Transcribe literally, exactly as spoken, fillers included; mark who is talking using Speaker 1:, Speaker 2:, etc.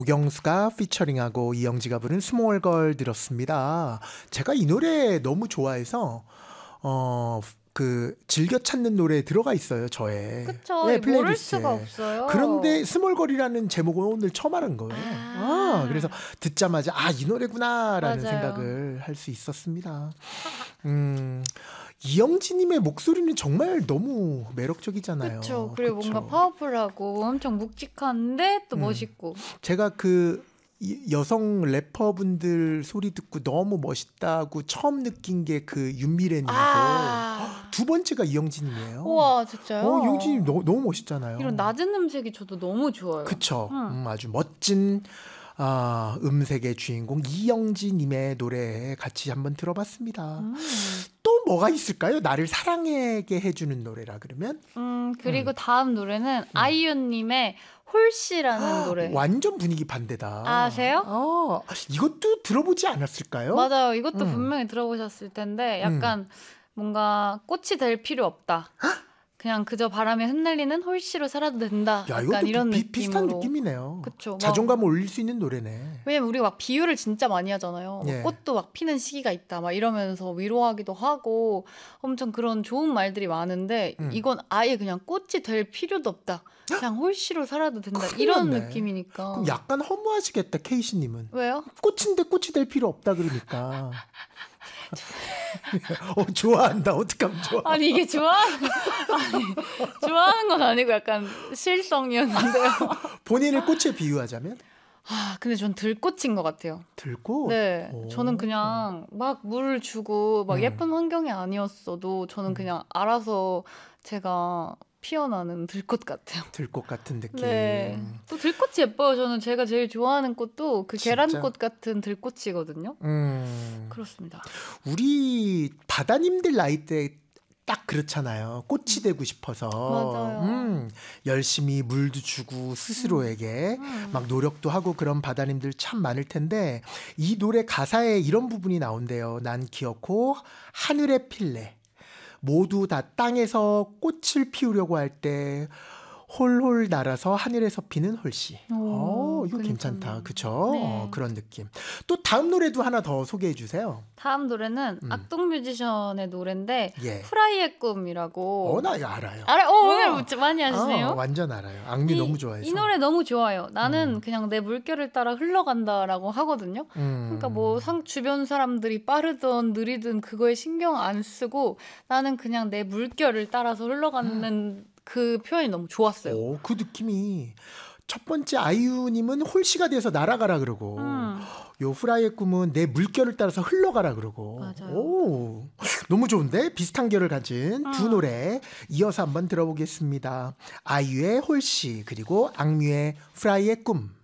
Speaker 1: 오경수가 피처링하고 이영지가 부른 스몰걸 들었습니다. 제가 이 노래 너무 좋아해서 어 그 즐겨 찾는 노래에 들어가 있어요, 저의.
Speaker 2: 그쵸.
Speaker 1: 네,
Speaker 2: 모를
Speaker 1: 플레이리스트에.
Speaker 2: 수가 없어요.
Speaker 1: 그런데 스몰걸이라는 제목을 오늘 처음 알은 거예요.
Speaker 2: 아.
Speaker 1: 아, 그래서 듣자마자 아, 이 노래구나라는
Speaker 2: 맞아요.
Speaker 1: 생각을 할 수 있었습니다. 음, 이영지님의 목소리는 정말 너무 매력적이잖아요.
Speaker 2: 그쵸. 그리고
Speaker 1: 그쵸?
Speaker 2: 뭔가 파워풀하고 엄청 묵직한데 또
Speaker 1: 음.
Speaker 2: 멋있고.
Speaker 1: 제가 그 이- 여성 래퍼분들 소리 듣고 너무 멋있다고 처음 느낀 게 그 윤미래님이고
Speaker 2: 아.
Speaker 1: 두 번째가 이영지님이에요.
Speaker 2: 우와, 진짜요?
Speaker 1: 어, 이영지님 너무, 너무 멋있잖아요.
Speaker 2: 이런 낮은 음색이 저도 너무 좋아요.
Speaker 1: 그쵸.
Speaker 2: 음.
Speaker 1: 음, 아주 멋진 아, 음색의 주인공 이영지님의 노래 같이 한번 들어봤습니다.
Speaker 2: 음.
Speaker 1: 또 뭐가 있을까요? 나를 사랑하게 해주는 노래라 그러면?
Speaker 2: 음, 그리고 다음 노래는 아이유님의 홀씨라는 노래.
Speaker 1: 완전 분위기 반대다.
Speaker 2: 아세요?
Speaker 1: 어, 이것도 들어보지 않았을까요?
Speaker 2: 맞아요. 이것도
Speaker 1: 음.
Speaker 2: 분명히 들어보셨을 텐데 약간 뭔가 꽃이 될 필요 없다. 그냥 그저 바람에 흩날리는 홀씨로 살아도 된다.
Speaker 1: 야,
Speaker 2: 약간
Speaker 1: 이것도
Speaker 2: 이런
Speaker 1: 비,
Speaker 2: 느낌으로.
Speaker 1: 비슷한 느낌이네요.
Speaker 2: 그쵸. 막-
Speaker 1: 자존감을 올릴 수 있는 노래네.
Speaker 2: 왜냐면 우리가 막 비유를 진짜 많이 하잖아요.
Speaker 1: 예.
Speaker 2: 꽃도 막 피는 시기가 있다. 막 이러면서 위로하기도 하고 엄청 그런 좋은 말들이 많은데
Speaker 1: 음.
Speaker 2: 이건 아예 그냥 꽃이 될 필요도 없다. 그냥 홀씨로 살아도 된다. 이런
Speaker 1: 큰일 났네.
Speaker 2: 느낌이니까.
Speaker 1: 그럼 약간 허무하시겠다, 케이씨님은.
Speaker 2: 왜요?
Speaker 1: 꽃인데 꽃이 될 필요 없다 그러니까. 어, 좋아한다. 어떡하면 좋아.
Speaker 2: 아니 이게 좋아하는 아니 좋아하는 건 아니고 약간 실성이었는데요.
Speaker 1: 본인을 꽃에 비유하자면?
Speaker 2: 아 근데 전 들꽃인 것 같아요.
Speaker 1: 들꽃?
Speaker 2: 네,
Speaker 1: 오.
Speaker 2: 저는 그냥 막 물을 주고 막
Speaker 1: 음.
Speaker 2: 예쁜 환경이 아니었어도 저는 그냥 알아서 제가 피어나는 들꽃 같아요.
Speaker 1: 들꽃 같은 느낌.
Speaker 2: 네, 또 들꽃이 예뻐요. 저는 제가 제일 좋아하는 꽃도 그
Speaker 1: 진짜?
Speaker 2: 계란꽃 같은 들꽃이거든요.
Speaker 1: 음.
Speaker 2: 그렇습니다.
Speaker 1: 우리 바다님들 나이 때 딱 그렇잖아요. 꽃이 되고 싶어서.
Speaker 2: 맞아요.
Speaker 1: 음, 열심히 물도 주고 스스로에게
Speaker 2: 음.
Speaker 1: 막 노력도 하고 그런 바다님들 참 많을 텐데 이 노래 가사에 이런 부분이 나온대요. 난 기어코 하늘에 필래. 모두 다 땅에서 꽃을 피우려고 할 때 홀홀 날아서 하늘에서 피는 홀씨.
Speaker 2: 오,
Speaker 1: 어, 이거
Speaker 2: 그러니까요.
Speaker 1: 괜찮다. 그쵸?
Speaker 2: 네.
Speaker 1: 어, 그런 느낌. 또 다음 노래도 하나 더 소개해 주세요.
Speaker 2: 다음 노래는
Speaker 1: 음.
Speaker 2: 악동 뮤지션의 노래인데
Speaker 1: 예.
Speaker 2: 후라이의 꿈이라고.
Speaker 1: 어, 나 이거 알아요.
Speaker 2: 알아? 어, 오늘
Speaker 1: 어.
Speaker 2: 묻지 많이 하시네요.
Speaker 1: 어, 완전 알아요. 악뮤
Speaker 2: 이,
Speaker 1: 너무 좋아해서.
Speaker 2: 이 노래 너무 좋아요. 나는
Speaker 1: 음.
Speaker 2: 그냥 내 물결을 따라 흘러간다라고 하거든요.
Speaker 1: 음.
Speaker 2: 그러니까 뭐 상, 주변 사람들이 빠르든 느리든 그거에 신경 안 쓰고 나는 그냥 내 물결을 따라서 흘러가는 그 표현이 너무 좋았어요.
Speaker 1: 오, 그 느낌이 첫 번째 아이유님은 홀씨가 돼서 날아가라 그러고
Speaker 2: 음.
Speaker 1: 요 후라이의 꿈은 내 물결을 따라서 흘러가라 그러고
Speaker 2: 맞아요.
Speaker 1: 오, 너무 좋은데 비슷한 결을 가진 두
Speaker 2: 음.
Speaker 1: 노래 이어서 한번 들어보겠습니다. 아이유의 홀씨 그리고 악뮤의 후라이의 꿈.